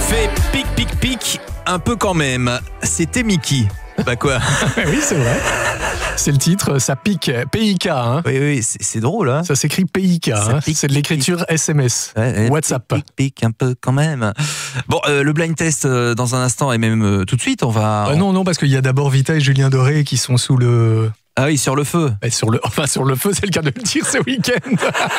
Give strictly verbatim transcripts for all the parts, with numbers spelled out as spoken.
fait pic pic pic un peu quand même. C'était Mickey. Bah quoi? Oui, c'est vrai. C'est le titre, ça pique. P I K, hein. Oui, oui, c'est, c'est drôle, hein. Ça s'écrit P I K, hein. pique, C'est de l'écriture pique. S M S, Ouais, ouais, WhatsApp. Pic, pic, pic un peu quand même. Bon, euh, le blind test euh, dans un instant et même euh, tout de suite, on va... Euh, non, non, parce qu'il y a d'abord Vita et Julien Doré qui sont sous le... Ah oui, sur le feu. Eh, sur le... Enfin, sur le feu, c'est le cas de le dire ce week-end.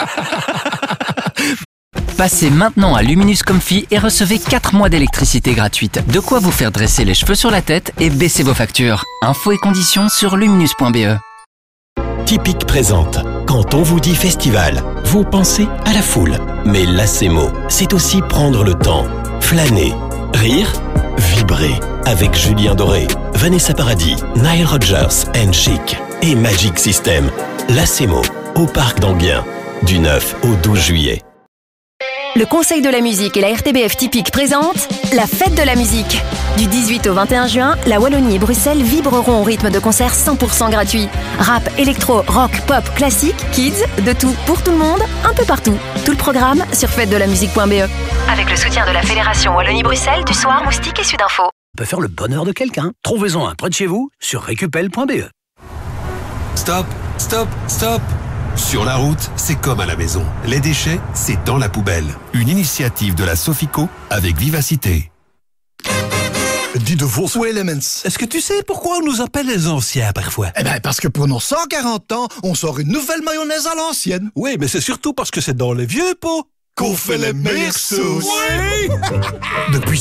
Passez maintenant à Luminus Comfy et recevez quatre mois d'électricité gratuite. De quoi vous faire dresser les cheveux sur la tête et baisser vos factures. Infos et conditions sur luminus point b e. Typique présente. Quand on vous dit festival, vous pensez à la foule. Mais l'Acemo, c'est aussi prendre le temps, flâner, rire, vibrer. Avec Julien Doré, Vanessa Paradis, Nile Rodgers and Chic et Magic System. L'Acemo, au Parc d'Enghien, du neuf au douze juillet. Le Conseil de la musique et la R T B F Typique présentent la fête de la musique. Du dix-huit au vingt et un juin, la Wallonie et Bruxelles vibreront au rythme de concerts cent pour cent gratuits. Rap, électro, rock, pop, classique, kids, de tout pour tout le monde, un peu partout. Tout le programme sur fête de la musique point b e. Avec le soutien de la Fédération Wallonie-Bruxelles, du Soir, Moustique et Sudinfo. Peut faire le bonheur de quelqu'un. Trouvez-en un près de chez vous sur récupel point b e. Stop, stop, stop. Sur la route, c'est comme à la maison. Les déchets, c'est dans la poubelle. Une initiative de la Sofico avec vivacité. Dis de vos Elements. Est-ce que tu sais pourquoi on nous appelle les anciens parfois? Eh ben parce que pour nos cent quarante ans, on sort une nouvelle mayonnaise à l'ancienne. Oui, mais c'est surtout parce que c'est dans les vieux pots Qu'on fait les meilleures sauces. Oui. Depuis